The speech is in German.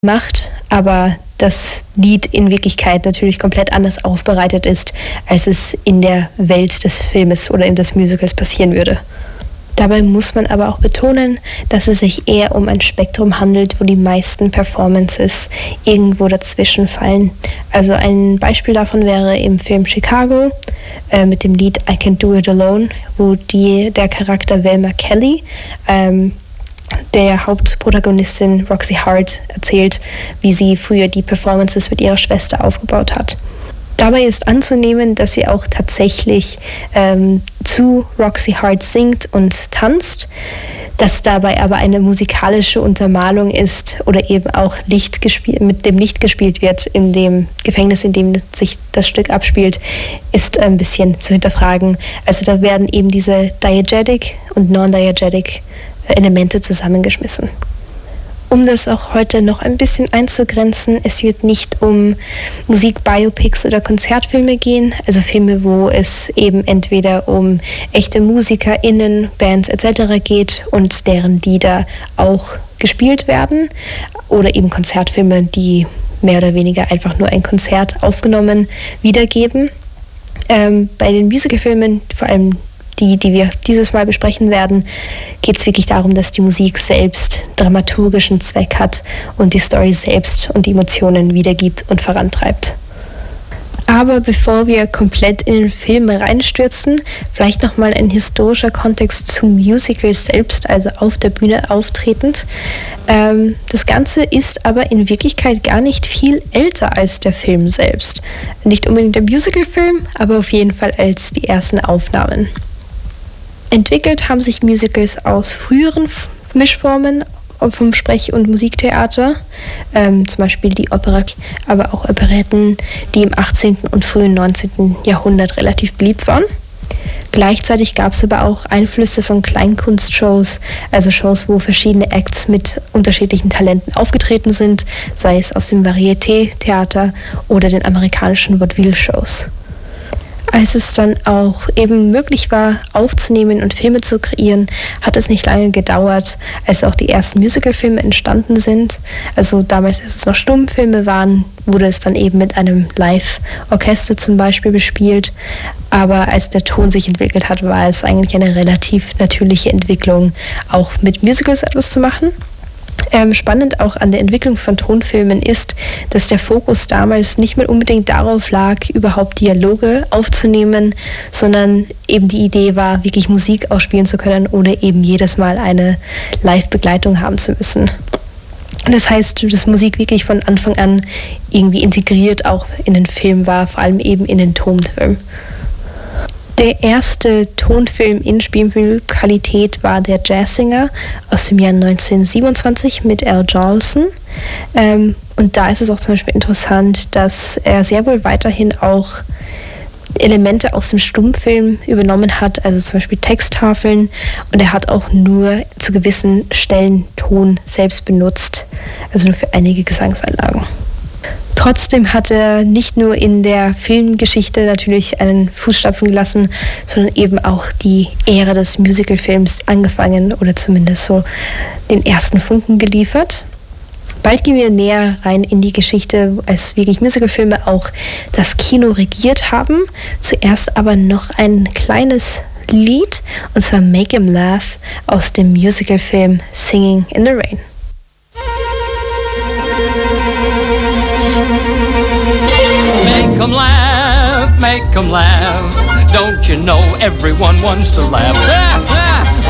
macht, aber das Lied in Wirklichkeit natürlich komplett anders aufbereitet ist, als es in der Welt des Filmes oder in des Musicals passieren würde. Dabei muss man aber auch betonen, dass es sich eher um ein Spektrum handelt, wo die meisten Performances irgendwo dazwischen fallen. Also ein Beispiel davon wäre im Film Chicago mit dem Lied I Can't Do It Alone, wo der Charakter Velma Kelly der Hauptprotagonistin Roxy Hart erzählt, wie sie früher die Performances mit ihrer Schwester aufgebaut hat. Dabei ist anzunehmen, dass sie auch tatsächlich zu Roxy Hart singt und tanzt, dass dabei aber eine musikalische Untermalung ist oder eben auch mit dem Licht gespielt wird in dem Gefängnis, in dem sich das Stück abspielt, ist ein bisschen zu hinterfragen. Also da werden eben diese Diegetic und Non-Diegetic Elemente zusammengeschmissen. Um das auch heute noch ein bisschen einzugrenzen, es wird nicht um Musik-Biopics oder Konzertfilme gehen, also Filme, wo es eben entweder um echte MusikerInnen, Bands etc. geht und deren Lieder auch gespielt werden, oder eben Konzertfilme, die mehr oder weniger einfach nur ein Konzert aufgenommen wiedergeben. Bei den Musicalfilmen, vor allem die wir dieses Mal besprechen werden, geht es wirklich darum, dass die Musik selbst dramaturgischen Zweck hat und die Story selbst und die Emotionen wiedergibt und vorantreibt. Aber bevor wir komplett in den Film reinstürzen, vielleicht nochmal ein historischer Kontext zum Musical selbst, also auf der Bühne auftretend. Das Ganze ist aber in Wirklichkeit gar nicht viel älter als der Film selbst. Nicht unbedingt der Musicalfilm, aber auf jeden Fall als die ersten Aufnahmen. Entwickelt haben sich Musicals aus früheren Mischformen vom Sprech- und Musiktheater, zum Beispiel die Opera, aber auch Operetten, die im 18. und frühen 19. Jahrhundert relativ beliebt waren. Gleichzeitig gab es aber auch Einflüsse von Kleinkunstshows, also Shows, wo verschiedene Acts mit unterschiedlichen Talenten aufgetreten sind, sei es aus dem Varieté-Theater oder den amerikanischen Vaudeville-Shows. Als es dann auch eben möglich war, aufzunehmen und Filme zu kreieren, hat es nicht lange gedauert, als auch die ersten Musicalfilme entstanden sind. Also damals, als es noch Stummfilme waren, wurde es dann eben mit einem Live-Orchester zum Beispiel bespielt. Aber als der Ton sich entwickelt hat, war es eigentlich eine relativ natürliche Entwicklung, auch mit Musicals etwas zu machen. Spannend auch an der Entwicklung von Tonfilmen ist, dass der Fokus damals nicht mehr unbedingt darauf lag, überhaupt Dialoge aufzunehmen, sondern eben die Idee war, wirklich Musik ausspielen zu können, ohne eben jedes Mal eine Live-Begleitung haben zu müssen. Das heißt, dass Musik wirklich von Anfang an irgendwie integriert auch in den Film war, vor allem eben in den Tonfilm. Der erste Tonfilm in Spielfilmqualität war der Jazzsinger aus dem Jahr 1927 mit Al Jolson. Und da ist es auch zum Beispiel interessant, dass er sehr wohl weiterhin auch Elemente aus dem Stummfilm übernommen hat, also zum Beispiel Texttafeln. Und er hat auch nur zu gewissen Stellen Ton selbst benutzt, also nur für einige Gesangseinlagen. Trotzdem hat er nicht nur in der Filmgeschichte natürlich einen Fußstapfen gelassen, sondern eben auch die Ära des Musicalfilms angefangen oder zumindest so den ersten Funken geliefert. Bald gehen wir näher rein in die Geschichte, als wirklich Musicalfilme auch das Kino regiert haben. Zuerst aber noch ein kleines Lied, und zwar Make 'Em Laugh aus dem Musicalfilm Singing in the Rain. Make 'em laugh, don't you know everyone wants to laugh?